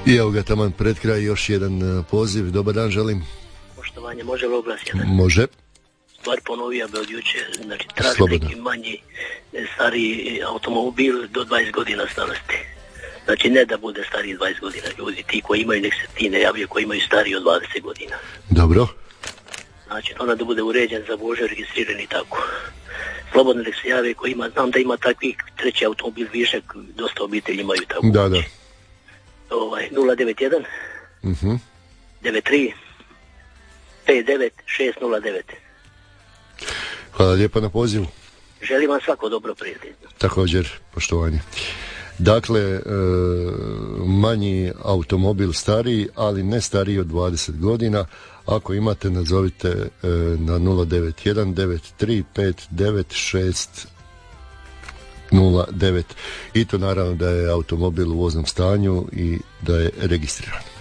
I evo ga taman pred kraj još jedan poziv. Dobar dan, želim. Poštovanje, može li oglas jedan? Može. Stvar ponovio bi od juče, znači traži neki manji, stariji automobil do 20 godina starosti. Znači ne da bude stariji 20 godina, ljudi, ti koji imaju, nek se ti ne javljaju koji imaju stariji od 20 godina. Dobro. Znači ona da bude uređen za Bože, registriran i tako. Slobodno nek se jave koji ima, znam da ima takvih, treći automobil višak, dosta obitelji imaju tako. Da. 091 93 59 609. Hvala lijepa na pozivu. Želim vam svako dobro, prijatelj. Također, poštovanje. Dakle, manji automobil stariji, ali ne stariji od 20 godina. Ako imate, nazovite na 091 93 59 609. I to naravno da je automobil u voznom stanju i da je registriran.